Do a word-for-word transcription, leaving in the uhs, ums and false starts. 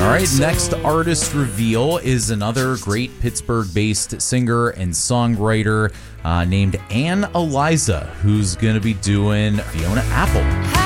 All right, next artist reveal is another great Pittsburgh-based singer and songwriter uh, named Ann Eliza, who's going to be doing Fiona Apple.